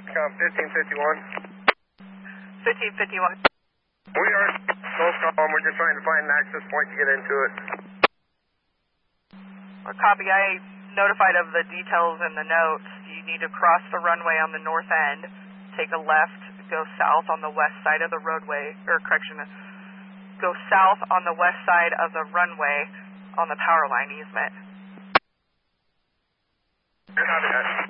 Foxcom 1551. 1551. We are Gulfcom. We're just trying to find an access point to get into it. Copy. I notified of the details in the notes. You need to cross the runway on the north end, take a left, go south on the west side of the roadway, go south on the west side of the runway on the power line easement. Copy that.